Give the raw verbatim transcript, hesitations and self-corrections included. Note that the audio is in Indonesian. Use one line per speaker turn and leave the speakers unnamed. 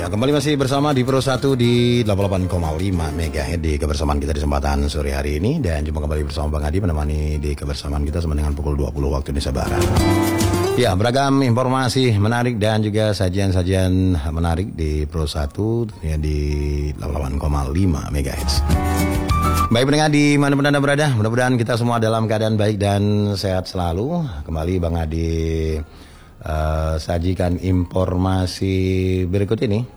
Ya, kembali masih bersama di Pro satu di delapan puluh delapan koma lima megahertz di kebersamaan kita di kesempatan sore hari ini. Dan jumpa kembali bersama Bang Adi menemani di kebersamaan kita sama dengan pukul dua puluh waktu Indonesia Barat. Ya, beragam informasi menarik dan juga sajian-sajian menarik di Pro satu ya, di delapan puluh delapan koma lima megahertz. Baik pendengar di mana-mana Anda berada, mudah-mudahan kita semua dalam keadaan baik dan sehat selalu. Kembali Bang Adi uh, sajikan informasi berikut ini.